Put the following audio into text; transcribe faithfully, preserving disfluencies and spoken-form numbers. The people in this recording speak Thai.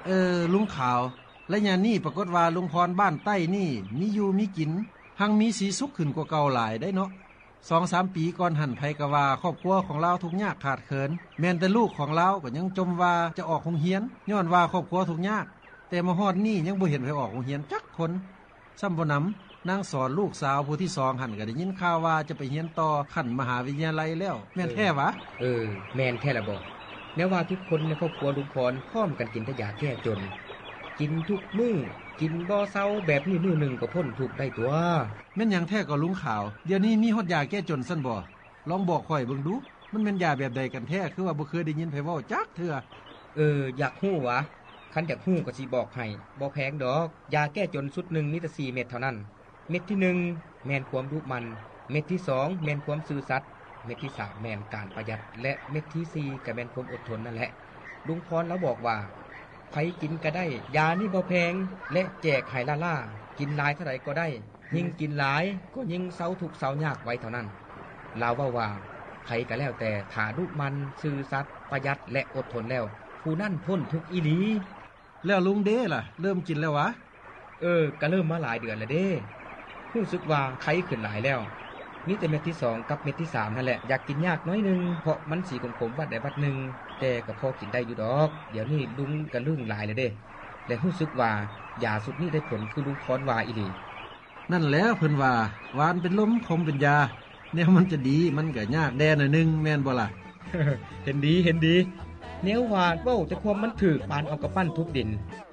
เออลุงขาวและยามนี้ปรากฏว่าลุงพรบ้านใต้นี่มีอยู่มีกินหังมีสีสุขขึ้นกว่าเก่าหลายได้เนาะ สองสาม ปีก่อนหันไผก็ว่าครอบครัวของเราทุกข์ยากขาดเขินแม้นแต่ลูกของเราก็ยังจมว่าจะออกโรงเรียนย้อนว่าครอบครัวทุกข์ยากแต่มาฮอดนี้ยังบ่เห็นไผออกโรงเรียนจักคนซ้ำบ่นำนางสอนลูกสาวผู้ที่สองหันก็ได้ยินข่าวว่าจะไปเรียนต่อขั้นมหาวิทยาลัยแล้วแม่นแท้วะเออแม่นแท้ละบ่แม้ว่าทุกคนในครอบครัวลุงพรพร้อมกันกินแต่ยาแก้จนกินทุกมื้อกินบ่เซาแบบนี้มื้อนึงก็พ้นทุกข์ได้ตัวแม่นหยังแท้ก็ลุงขาวเดี๋ยวนี้มีฮอดยาแก้จนซั่นบ่ลองบอกข่อยเบิ่งดูมันแม่นยาแบบใดกันแท้คือว่าบ่เคยได้ยินไผเว้าจักเทื่อเอออยากฮู้วะคันอยากฮู้ก็สิบอกให้บ่แพงดอกยาแก้จนชุดนึงมีแต่สี่เม็ดเท่านั้นเม็ดที่หนึ่งแม่นความดุมันเม็ดที่สองแม่นความซื่อสัตย์เม็ดที่สามแม่นการประหยัดและเม็ดที่สี่ก็แม่นความอดทนนั่นแหละลุงพรแล้วบอกว่าใครกินก็ได้ยานี่บ่แพงและแจกให้ล่าๆกินหลายเท่าไหร่ก็ได้ยิ่งกินหลายก็ยิ่งเซาทุกข์เซายากไว้เท่านั้นลาวว่าว่าใครก็แล้วแต่ถ้าดุมันซื่อสัตย์ประหยัดและอดทนแล้วผู้นั้นพ้นทุกข์อีหลีแล้วลุงเด้ล่ะเริ่มกินแล้ววะเออก็เริ่มมาหลายเดือนแล้วเด้รู้สึกว่าไข้ขึ้นหลายแล้วมีแต่เม็ดที่สองกับเม็ดที่สามนั่นแหละอยากกินยากน้อยนึงเพราะมันสีขมๆวัดได้วัดนึงแต่ก็พอกินได้อยู่ดอกเดี๋ยวนี้ลุงก็ลื่นหลายแล้วเด้และรู้สึกว่ายาสุดนี้ได้ผลคือลุงพรว่าอีหลีนั่นแล้วเพิ่นว่าหวานเป็นลมคมเป็นยาแนวมันจะดีมันก็ยากแดนหน่อยนึงแม่นบ่ล่ะเห็นดีเห็นดีแนวว่าเว้าแต่ความมันถูกปานเอากระปั้นทุบดิน